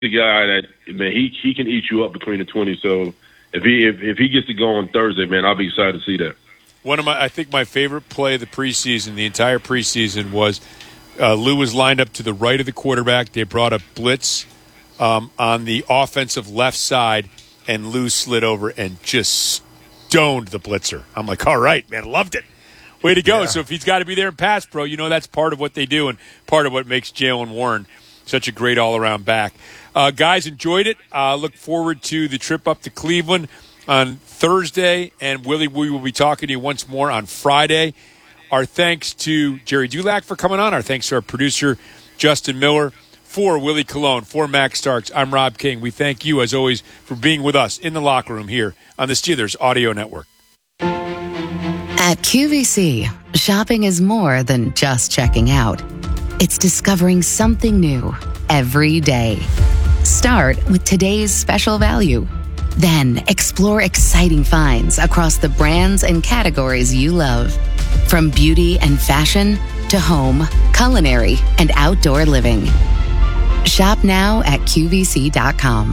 the guy that, man, he can eat you up between the 20. So if he gets to go on Thursday, man, I'll be excited to see that. I think my favorite play of the preseason, the entire preseason, was Lou was lined up to the right of the quarterback. They brought a blitz on the offensive left side, and Lou slid over and just stoned the blitzer. I'm like, all right, man, loved it. Way to go. Yeah. So if he's got to be there in pass pro, that's part of what they do and part of what makes Jaylen Warren such a great all-around back. Guys, enjoyed it. Look forward to the trip up to Cleveland on Thursday. And, Willie, we will be talking to you once more on Friday. Our thanks to Jerry Dulac for coming on. Our thanks to our producer, Justin Miller. For Willie Colon, for Max Starks, I'm Rob King. We thank you, as always, for being with us in the locker room here on the Steelers Audio Network. At QVC, shopping is more than just checking out. It's discovering something new every day. Start with today's special value. Then explore exciting finds across the brands and categories you love. From beauty and fashion to home, culinary, and outdoor living. Shop now at QVC.com.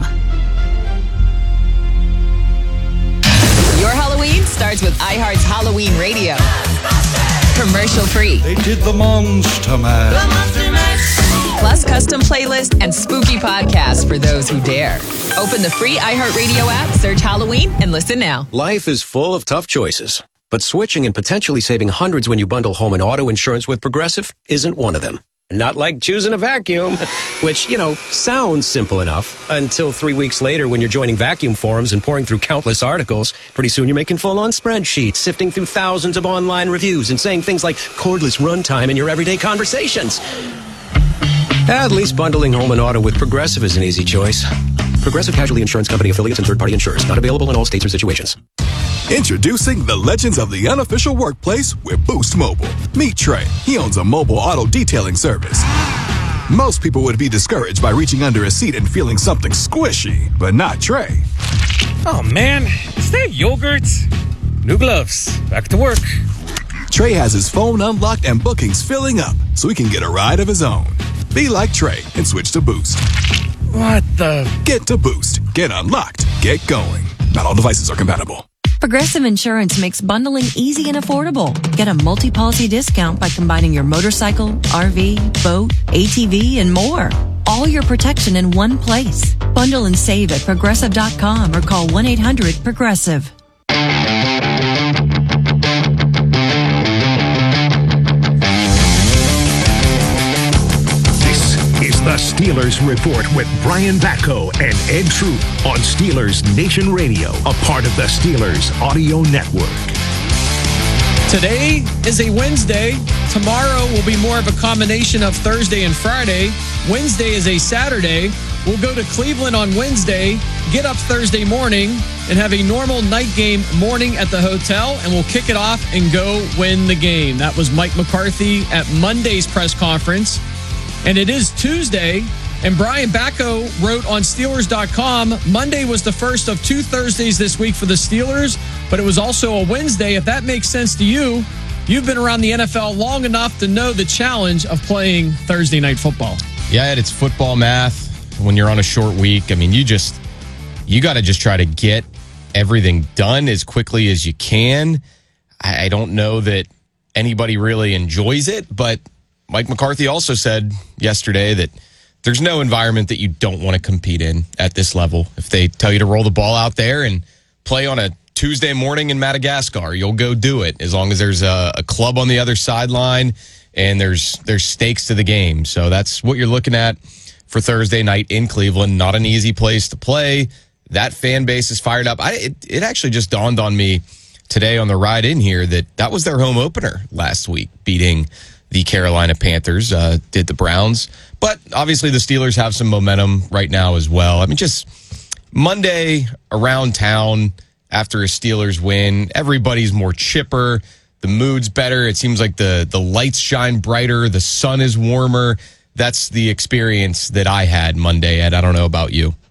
Your Halloween starts with iHeart's Halloween Radio. Commercial free. They did the Monster Mash. Plus custom playlist and spooky podcasts for those who dare. Open the free iHeartRadio app, search Halloween, and listen now. Life is full of tough choices, but switching and potentially saving hundreds when you bundle home and auto insurance with Progressive isn't one of them. Not like choosing a vacuum, which, sounds simple enough until 3 weeks later when you're joining vacuum forums and pouring through countless articles. Pretty soon you're making full-on spreadsheets, sifting through thousands of online reviews and saying things like cordless runtime in your everyday conversations. At least bundling home and auto with Progressive is an easy choice. Progressive Casualty Insurance Company affiliates and third-party insurers. Not available in all states or situations. Introducing the legends of the unofficial workplace with Boost Mobile. Meet Trey. He owns a mobile auto detailing service. Most people would be discouraged by reaching under a seat and feeling something squishy, but not Trey. Oh, man. Is that yogurt? New gloves. Back to work. Trey has his phone unlocked and bookings filling up so he can get a ride of his own. Be like Trey and switch to Boost. What the? Get to Boost. Get unlocked. Get going. Not all devices are compatible. Progressive Insurance makes bundling easy and affordable. Get a multi-policy discount by combining your motorcycle, RV, boat, ATV, and more. All your protection in one place. Bundle and save at Progressive.com or call 1-800-PROGRESSIVE. The Steelers Report with Brian Batko and Ed Troop on Steelers Nation Radio, a part of the Steelers Audio Network. Today is a Wednesday. Tomorrow will be more of a combination of Thursday and Friday. Wednesday is a Saturday. We'll go to Cleveland on Wednesday, get up Thursday morning, and have a normal night game morning at the hotel, and we'll kick it off and go win the game. That was Mike McCarthy at Monday's press conference. And it is Tuesday, and Brian Batko wrote on Steelers.com, Monday was the first of 2 Thursdays this week for the Steelers, but it was also a Wednesday. If that makes sense to you, you've been around the NFL long enough to know the challenge of playing Thursday night football. Yeah, it's football math. When you're on a short week, I mean, you got to just try to get everything done as quickly as you can. I don't know that anybody really enjoys it, but Mike McCarthy also said yesterday that there's no environment that you don't want to compete in at this level. If they tell you to roll the ball out there and play on a Tuesday morning in Madagascar, you'll go do it as long as there's a club on the other sideline and there's stakes to the game. So that's what you're looking at for Thursday night in Cleveland. Not an easy place to play. That fan base is fired up. It actually just dawned on me today on the ride in here that was their home opener last week, beating the Carolina Panthers, did the Browns. But obviously the Steelers have some momentum right now as well. I mean, just Monday around town after a Steelers win, everybody's more chipper. The mood's better. It seems like the lights shine brighter. The sun is warmer. That's the experience that I had Monday, Ed. I don't know about you.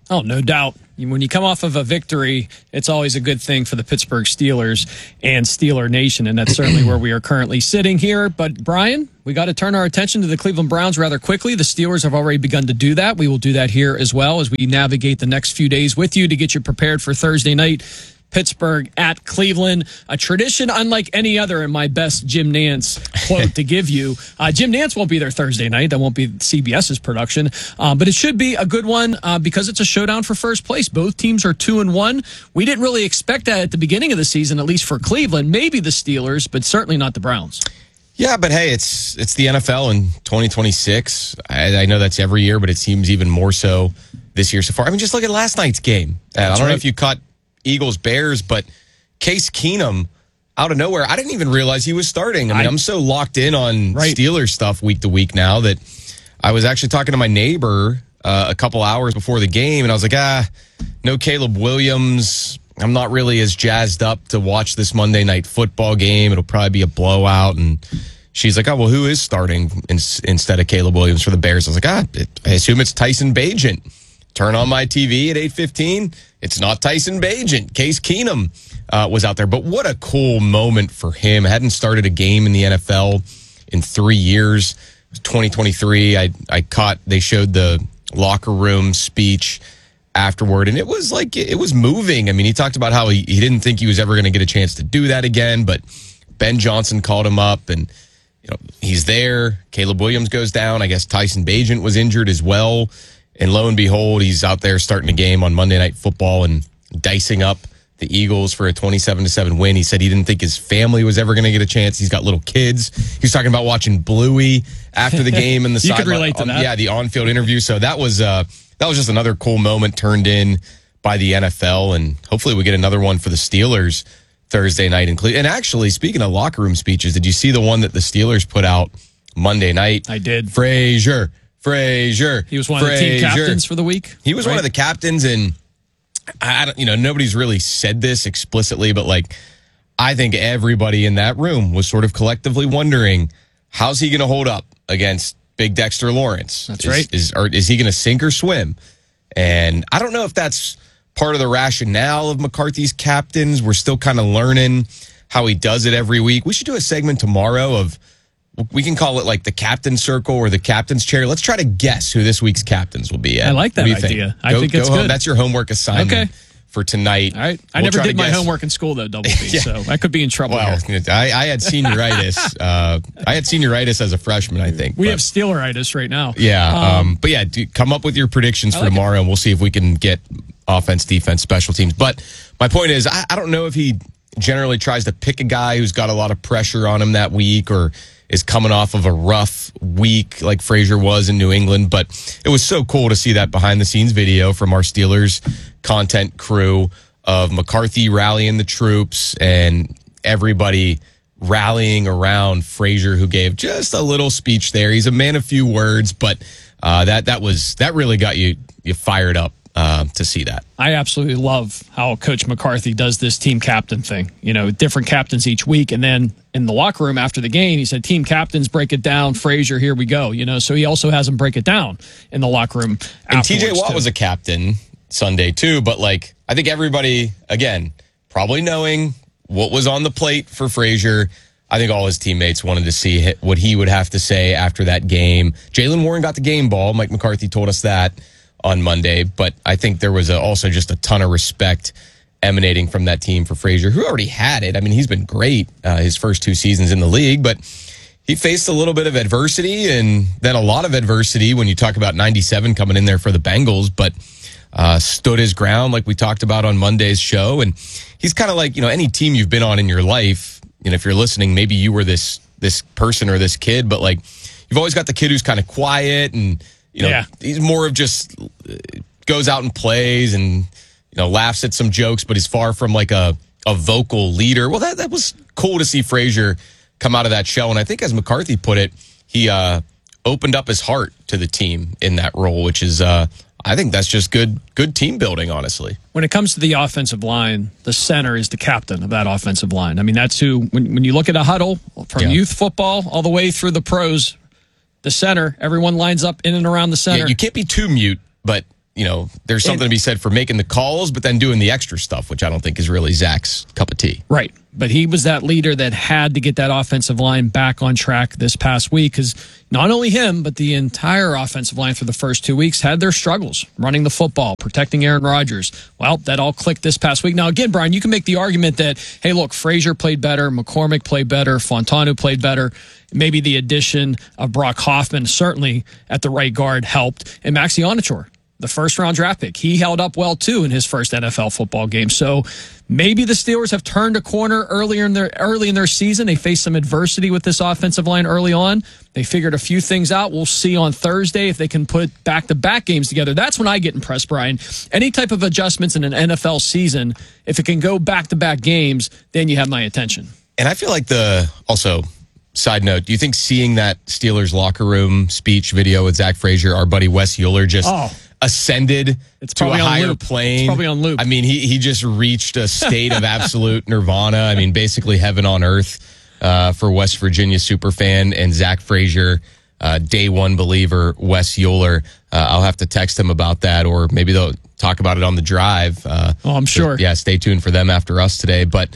Oh, no doubt. When you come off of a victory, it's always a good thing for the Pittsburgh Steelers and Steeler Nation, and that's certainly where we are currently sitting here. But, Brian, we got to turn our attention to the Cleveland Browns rather quickly. The Steelers have already begun to do that. We will do that here as well as we navigate the next few days with you to get you prepared for Thursday night. Pittsburgh at Cleveland, a tradition unlike any other in my best Jim Nantz quote to give you. Jim Nantz won't be there Thursday night. That won't be CBS's production. But it should be a good one because it's a showdown for first place. Both teams are 2-1. We didn't really expect that at the beginning of the season, at least for Cleveland. Maybe the Steelers, but certainly not the Browns. Yeah, but hey, it's the NFL in 2026. I know that's every year, but it seems even more so this year so far. I mean, just look at last night's game. I don't know if you caught Eagles-Bears, but Case Keenum, out of nowhere, I didn't even realize he was starting. I mean, I'm so locked in on Steelers stuff week to week now that I was actually talking to my neighbor a couple hours before the game, and I was like, no Caleb Williams. I'm not really as jazzed up to watch this Monday night football game. It'll probably be a blowout. And she's like, oh, well, who is starting instead of Caleb Williams for the Bears? I was like, I assume it's Tyson Bagent. Turn on my TV at 8:15. It's not Tyson Bagent. Case Keenum was out there. But what a cool moment for him. Hadn't started a game in the NFL in 3 years. It was 2023. They showed the locker room speech afterward, and it was moving. I mean, he talked about how he didn't think he was ever going to get a chance to do that again, but Ben Johnson called him up, and he's there. Caleb Williams goes down. I guess Tyson Bagent was injured as well. And lo and behold, he's out there starting a game on Monday Night Football and dicing up the Eagles for a 27-7 win. He said he didn't think his family was ever going to get a chance. He's got little kids. He was talking about watching Bluey after the game in the you could relate to that. Yeah, the on-field interview. So that was just another cool moment turned in by the NFL, and hopefully we get another one for the Steelers Thursday night in Cleveland. And actually, speaking of locker room speeches, did you see the one that the Steelers put out Monday night? I did. Frazier. He was one of the team captains for the week. He was one of the captains, and I don't, nobody's really said this explicitly, but I think everybody in that room was sort of collectively wondering, how's he going to hold up against Big Dexter Lawrence? That's right. Is he going to sink or swim? And I don't know if that's part of the rationale of McCarthy's captains. We're still kind of learning how he does it every week. We should do a segment tomorrow of, we can call it the captain circle or the captain's chair. Let's try to guess who this week's captains will be. I like that idea. I think it's good. That's your homework assignment for tonight. All right. I never did my homework in school, though, Double B, yeah. So I could be in trouble. Well, I had senioritis. I had senioritis as a freshman, I think. We have Steeleritis right now. Yeah. But yeah, come up with your predictions for tomorrow, and we'll see if we can get offense, defense, special teams. But my point is, I don't know if he generally tries to pick a guy who's got a lot of pressure on him that week or is coming off of a rough week like Frazier was in New England. But it was so cool to see that behind-the-scenes video from our Steelers content crew of McCarthy rallying the troops and everybody rallying around Frazier, who gave just a little speech there. He's a man of few words, but that really got you fired up to see that. I absolutely love how Coach McCarthy does this team captain thing. Different captains each week, and then in the locker room after the game, he said, "Team captains, break it down. Frazier, here we go." So he also has them break it down in the locker room. And TJ Watt was a captain Sunday too, but I think everybody, again, probably knowing what was on the plate for Frazier, I think all his teammates wanted to see what he would have to say after that game. Jaylen Warren got the game ball. Mike McCarthy told us that on Monday, but I think there was also just a ton of respect emanating from that team for Frazier, who already had it. I mean, he's been great his first 2 seasons in the league, but he faced a little bit of adversity and then a lot of adversity when you talk about 97 coming in there for the Bengals, but stood his ground like we talked about on Monday's show. And he's kind of like, any team you've been on in your life, if you're listening, maybe you were this person or this kid, but you've always got the kid who's kind of quiet and he's more of just goes out and plays and, laughs at some jokes, but he's far from a vocal leader. Well, that was cool to see Frazier come out of that shell. And I think as McCarthy put it, he opened up his heart to the team in that role, which is, I think that's just good team building, honestly. When it comes to the offensive line, the center is the captain of that offensive line. I mean, that's who, when you look at a huddle from youth football all the way through the pros, the center, everyone lines up in and around the center. Yeah, you can't be too mute, but there's something to be said for making the calls, but then doing the extra stuff, which I don't think is really Zach's cup of tea. Right. But he was that leader that had to get that offensive line back on track this past week because not only him, but the entire offensive line for the first 2 weeks had their struggles running the football, protecting Aaron Rodgers. Well, that all clicked this past week. Now, again, Brian, you can make the argument that, hey, look, Frazier played better, McCormick played better, Fontanu played better. Maybe the addition of Brock Hoffman certainly at the right guard helped. And Maxi Onachor, the first-round draft pick, he held up well, too, in his first NFL football game. So maybe the Steelers have turned a corner early in their season. They faced some adversity with this offensive line early on. They figured a few things out. We'll see on Thursday if they can put back-to-back games together. That's when I get impressed, Brian. Any type of adjustments in an NFL season, if it can go back-to-back games, then you have my attention. And I feel like side note, do you think seeing that Steelers locker room speech video with Zach Frazier, our buddy Wes Euler, just ascended to a higher plane? It's probably on loop. I mean, he just reached a state of absolute nirvana. I mean, basically heaven on earth for West Virginia superfan and Zach Frazier, day one believer, Wes Euler. I'll have to text him about that, or maybe they'll talk about it on the drive. I'm sure. So, stay tuned for them after us today. But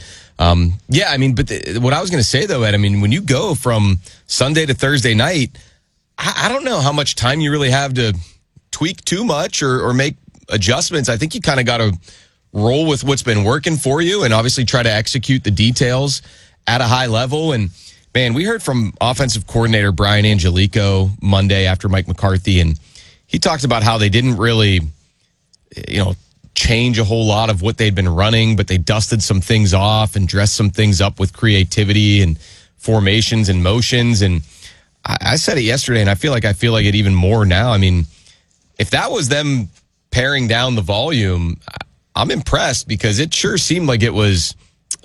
what I was going to say, though, Ed, I mean, when you go from Sunday to Thursday night, I don't know how much time you really have to tweak too much or make adjustments. I think you kind of got to roll with what's been working for you and obviously try to execute the details at a high level. And, man, we heard from offensive coordinator Brian Angelico Monday after Mike McCarthy, and he talked about how they didn't really, change a whole lot of what they'd been running, but they dusted some things off and dressed some things up with creativity and formations and motions. And I said it yesterday, and I feel like it even more now. I mean, if that was them paring down the volume, I'm impressed because it sure seemed like it was,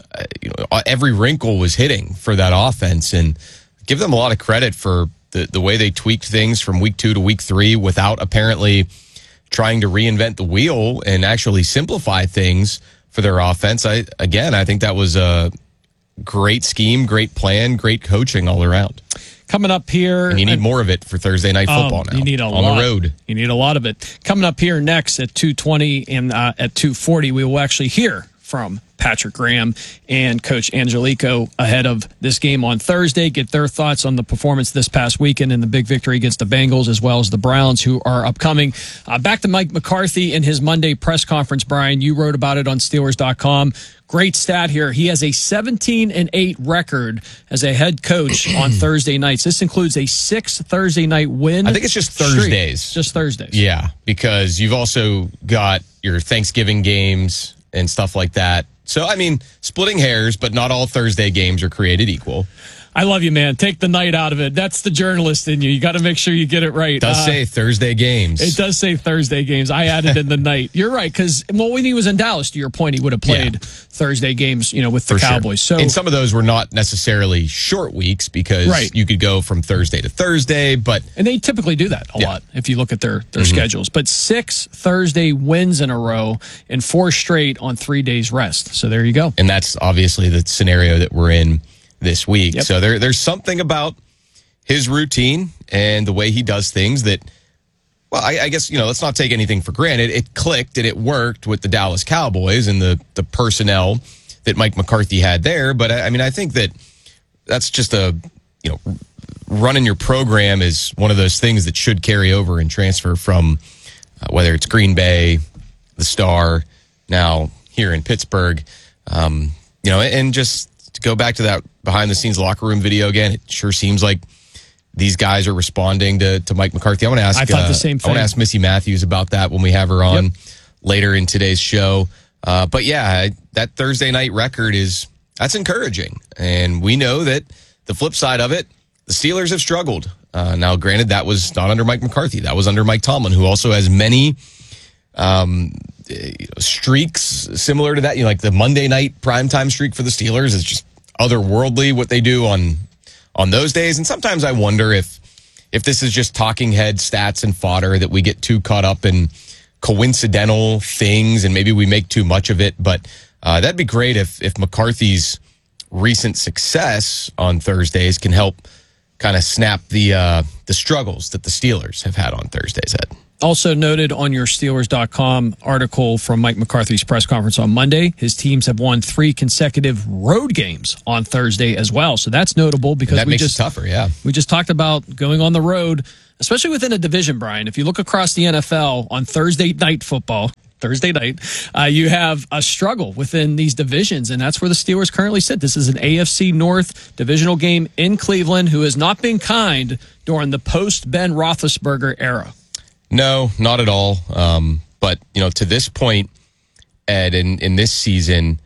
every wrinkle was hitting for that offense, and give them a lot of credit for the way they tweaked things from week 2 to week 3 without apparently trying to reinvent the wheel and actually simplify things for their offense. I think that was a great scheme, great plan, great coaching all around. Coming up here. And you need more of it for Thursday night football now. You need a lot. On the road. You need a lot of it. Coming up here next at 2:20 and at 2:40, we will actually hear from Patrick Graham and Coach Angelico ahead of this game on Thursday, get their thoughts on the performance this past weekend and the big victory against the Bengals as well as the Browns, who are upcoming. Back to Mike McCarthy in his Monday press conference, Brian. You wrote about it on Steelers.com. Great stat here. He has a 17-8 record as a head coach on Thursday nights. This includes a 6 Thursday night win. I think it's just Thursdays. Streak. Just Thursdays. Yeah, because you've also got your Thanksgiving games and stuff like that. So, I mean, splitting hairs, but not all Thursday games are created equal. I love you, man. Take the night out of it. That's the journalist in you. You got to make sure you get it right. It does say Thursday games. It does say Thursday games. I added in the night. You're right, because when he was in Dallas, to your point, he would have played Thursday games, with the Cowboys. Sure. So, and some of those were not necessarily short weeks because you could go from Thursday to Thursday, and they typically do that a lot if you look at their schedules. But 6 Thursday wins in a row and 4 straight on 3 days rest. So there you go. And that's obviously the scenario that we're in this week. Yep. So there's something about his routine and the way he does things that, well, I guess, let's not take anything for granted. It clicked and it worked with the Dallas Cowboys and the personnel that Mike McCarthy had there. But I think that's just running your program is one of those things that should carry over and transfer from whether it's Green Bay, the Star, now here in Pittsburgh, and just to go back to that behind-the-scenes locker room video again, it sure seems like these guys are responding to Mike McCarthy. I thought the same thing. I want to ask Missy Matthews about that when we have her on later in today's show. But yeah, that Thursday night record that's encouraging. And we know that the flip side of it, the Steelers have struggled. Now, granted, that was not under Mike McCarthy. That was under Mike Tomlin, who also has many streaks similar to that. Like the Monday night primetime streak for the Steelers is just otherworldly what they do on those days. And sometimes I wonder if this is just talking head stats and fodder that we get too caught up in coincidental things and maybe we make too much of it. But that'd be great if McCarthy's recent success on Thursdays can help kind of snap the struggles that the Steelers have had on Thursdays, Ed. Also noted on your Steelers.com article from Mike McCarthy's press conference on Monday, his teams have won 3 consecutive road games on Thursday as well. So that's notable because that makes it tougher, yeah. We just talked about going on the road, especially within a division, Brian. If you look across the NFL on Thursday night football, you have a struggle within these divisions, and that's where the Steelers currently sit. This is an AFC North divisional game in Cleveland, who has not been kind during the post-Ben Roethlisberger era. No, not at all. But, to this point, Ed, in this season,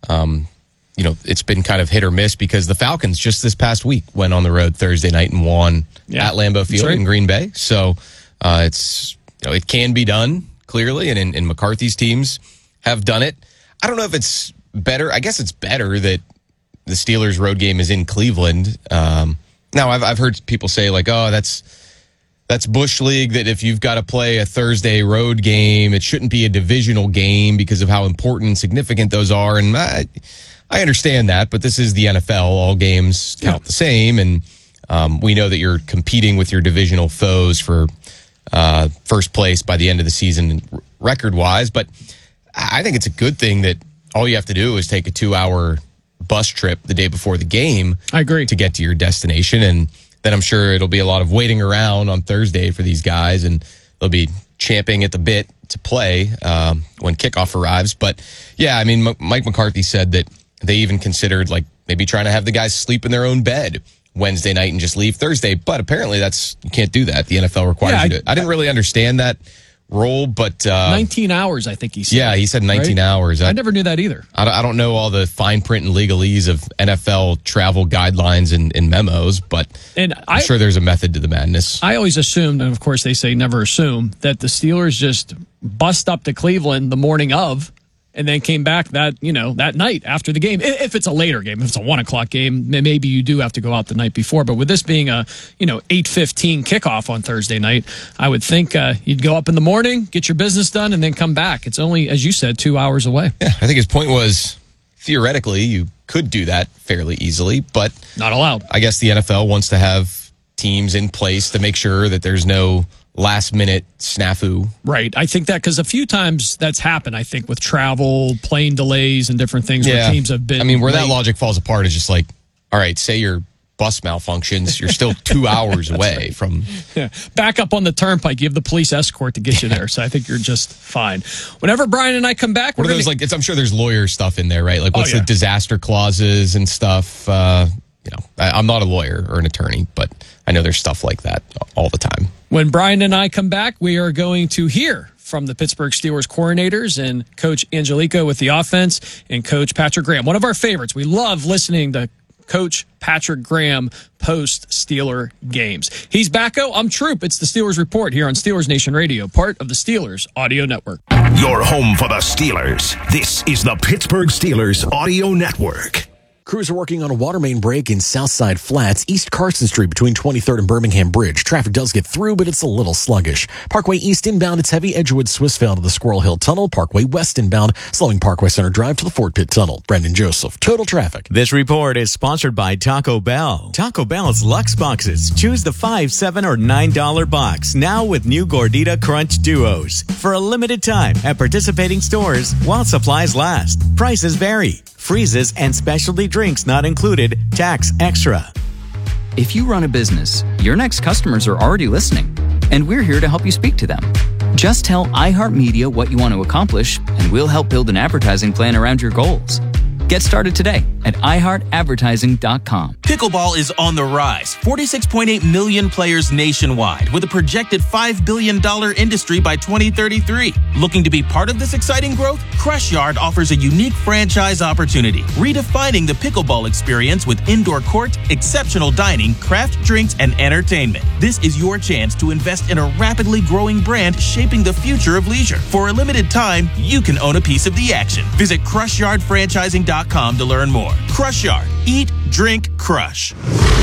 it's been kind of hit or miss because the Falcons just this past week went on the road Thursday night and won at Lambeau Field in Green Bay. So it can be done, clearly, and McCarthy's teams have done it. I don't know if it's better. I guess it's better that the Steelers' road game is in Cleveland. Now, I've heard people say, like, oh, that's Bush League, that if you've got to play a Thursday road game, it shouldn't be a divisional game because of how important and significant those are. And I understand that, but this is the NFL. All games count the same. And we know that you're competing with your divisional foes for first place by the end of the season record-wise. But I think it's a good thing that all you have to do is take a 2-hour bus trip the day before the game. I agree. To get to your destination. And then I'm sure it'll be a lot of waiting around on Thursday for these guys, and they'll be champing at the bit to play when kickoff arrives. But, yeah, I mean, Mike McCarthy said that they even considered, like, maybe trying to have the guys sleep in their own bed Wednesday night and just leave Thursday. But apparently you can't do that. The NFL requires you to. I didn't really understand that role, but 19 hours, I think he said. Yeah, he said 19 hours. I never knew that either. I don't know all the fine print and legalese of NFL travel guidelines and memos, but I'm sure there's a method to the madness. I always assumed, and of course they say never assume, that the Steelers just bust up to Cleveland the morning of and then came back that night after the game. If it's a later game, if it's a 1:00 game, maybe you do have to go out the night before. But with this being a 8:15 kickoff on Thursday night, I would think you'd go up in the morning, get your business done, and then come back. It's only, as you said, 2 hours away. Yeah, I think his point was theoretically you could do that fairly easily, but not allowed. I guess the NFL wants to have teams in place to make sure that there's no last-minute snafu. Right. I think that because a few times that's happened, I think, with travel, plane delays, and different things where teams have been. I mean, where that logic falls apart is just like, all right, say your bus malfunctions, you're still 2 hours away from. Yeah. Back up on the turnpike. You have the police escort to get you there. So I think you're just fine. Whenever Brian and I come back, what are those like? I'm sure there's lawyer stuff in there, right? Like, what's the disaster clauses and stuff? I'm not a lawyer or an attorney, but I know there's stuff like that all the time. When Brian and I come back, we are going to hear from the Pittsburgh Steelers coordinators and Coach Angelico with the offense and Coach Patrick Graham. One of our favorites. We love listening to Coach Patrick Graham post-Steeler games. He's Backo. I'm Troop. It's the Steelers Report here on Steelers Nation Radio, part of the Steelers Audio Network. Your home for the Steelers. This is the Pittsburgh Steelers Audio Network. Crews are working on a water main break in Southside Flats, East Carson Street between 23rd and Birmingham Bridge. Traffic does get through, but it's a little sluggish. Parkway East inbound, it's heavy. Edgewood Swissvale to the Squirrel Hill Tunnel. Parkway West inbound, slowing Parkway Center Drive to the Fort Pitt Tunnel. Brendan Joseph, Total Traffic. This report is sponsored by Taco Bell. Taco Bell's Lux Boxes. Choose the $5, $7, or $9 box. Now with new Gordita Crunch Duos. For a limited time at participating stores while supplies last. Prices vary. Freezes and specialty drinks not included. Tax extra. If you run a business, your next customers are already listening, and we're here to help you speak to them. Just tell iHeartMedia what you want to accomplish, and we'll help build an advertising plan around your goals. Get started today at iHeartAdvertising.com. Pickleball is on the rise. 46.8 million players nationwide with a projected $5 billion industry by 2033. Looking to be part of this exciting growth? Crush Yard offers a unique franchise opportunity, redefining the pickleball experience with indoor court, exceptional dining, craft drinks, and entertainment. This is your chance to invest in a rapidly growing brand shaping the future of leisure. For a limited time, you can own a piece of the action. Visit CrushYardFranchising.com to learn more. Crush Yard. Eat, drink, crush.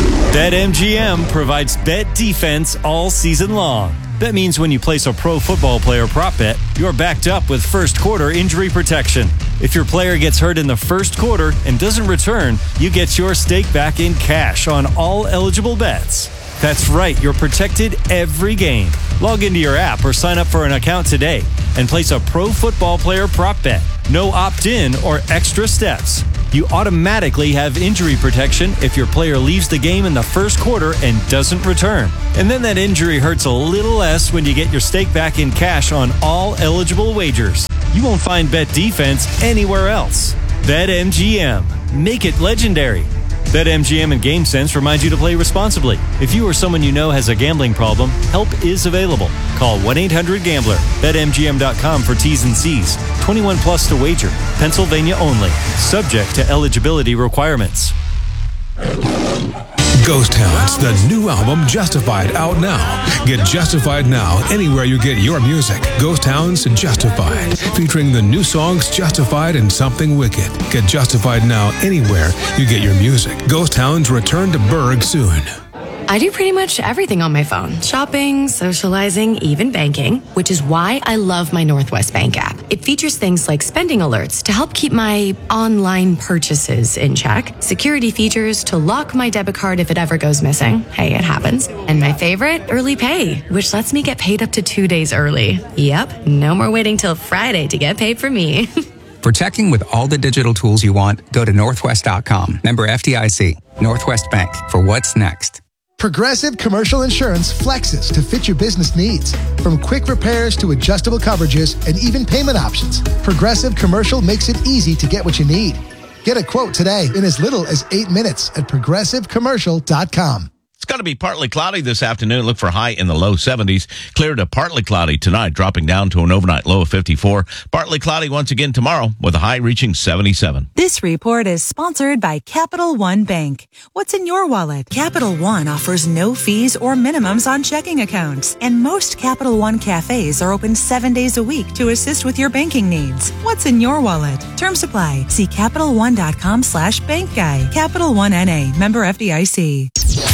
BetMGM provides bet defense all season long. That means when you place a pro football player prop bet, you're backed up with first quarter injury protection. If your player gets hurt in the first quarter and doesn't return, you get your stake back in cash on all eligible bets. That's right, you're protected every game. Log into your app or sign up for an account today and place a pro football player prop bet. No opt-in or extra steps. You automatically have injury protection if your player leaves the game in the first quarter and doesn't return. And then that injury hurts a little less when you get your stake back in cash on all eligible wagers. You won't find Bet Defense anywhere else. BetMGM. Make it legendary. BetMGM and GameSense remind you to play responsibly. If you or someone you know has a gambling problem, help is available. Call 1-800-GAMBLER. BetMGM.com for T's and C's. 21 plus to wager. Pennsylvania only. Subject to eligibility requirements. Ghost Hounds, the new album Justified, out now. Get Justified now anywhere you get your music. Ghost Hounds Justified, featuring the new songs Justified and Something Wicked. Get Justified now anywhere you get your music. Ghost Hounds return to Berg soon. I do pretty much everything on my phone. Shopping, socializing, even banking, which is why I love my Northwest Bank app. It features things like spending alerts to help keep my online purchases in check, security features to lock my debit card if it ever goes missing. Hey, it happens. And my favorite, early pay, which lets me get paid up to 2 days early. Yep, no more waiting till Friday to get paid for me. For checking with all the digital tools you want, go to Northwest.com. Member FDIC. Northwest Bank. For what's next. Progressive Commercial Insurance flexes to fit your business needs. From quick repairs to adjustable coverages and even payment options, Progressive Commercial makes it easy to get what you need. Get a quote today in as little as 8 minutes at progressivecommercial.com. It's going to be partly cloudy this afternoon. Look for high in the low 70s. Clear to partly cloudy tonight, dropping down to an overnight low of 54. Partly cloudy once again tomorrow with a high reaching 77. This report is sponsored by Capital One Bank. What's in your wallet? Capital One offers no fees or minimums on checking accounts. And most Capital One cafes are open 7 days a week to assist with your banking needs. What's in your wallet? Terms apply. See CapitalOne.com/bank guide. Capital One NA. Member FDIC.